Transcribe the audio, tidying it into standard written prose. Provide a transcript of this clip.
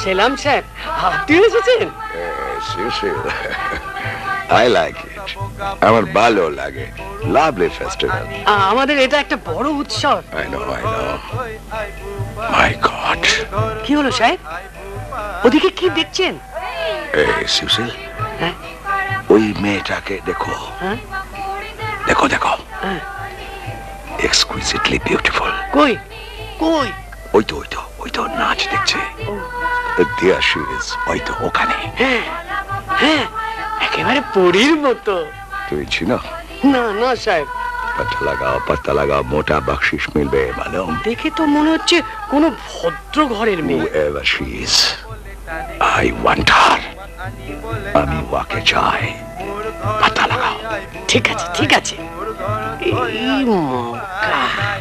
সেলাম sir, আপনিও এসেছেন? I like it. আমার ভালো লাগে। Lovely festival. আমাদের এটা একটা বড় উৎসব। I know. My God. কি হলো সাহেব, ওদিকে কি দেখছেন? এই সুশীল, হ্যাঁ? ওই মেয়েটাকে দেখো। হ্যাঁ? দেখো হ্যাঁ। exquisitely beautiful. কই কই? ওই তো নাচ দেখছে। There she is. ওই তো ওখানে। হ্যাঁ হ্যাঁ, একেবারে পরীর মতো। তুই চিনো? না সাহেব, पता लगाओ मोटा बख्शिश मिलবে मालूम। দেখে তো মনে হচ্ছে কোনো ভদ্র ঘরের মেয়ে। Whoever she is, I want her. আমি ওকে চাই। पता लगाओ। ঠিক আছে এই মৌকা।